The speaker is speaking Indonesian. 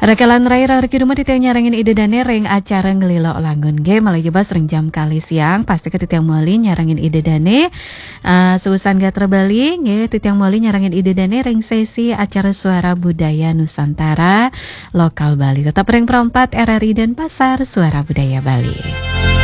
Rekalan raya reki rumah titiang nyarangin ide dane reng acara ngelilo langgun ge malah jebas reng jam kali siang pasti ke titiang meuli nyarangin ide dane seusan gak terbali nge titiang meuli nyarangin ide dane reng sesi acara suara budaya Nusantara lokal Bali tetap reng perempat RRI dan Pasar Suara Budaya Bali.